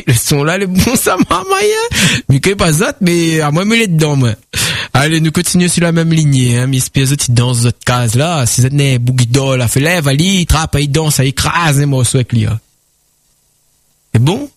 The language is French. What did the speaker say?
Le son là, le bon, ça m'a moyen. Mais qu'il pas ça, mais à moi, me les dedans, moi. Allez, nous continuons sur la même lignée, hein. Mais espèce de dans cette case là, si vous êtes bougie d'or, la fait lève, allez, trappe, il danse, il écrase, moi, soit avec lui, hein. C'est bon?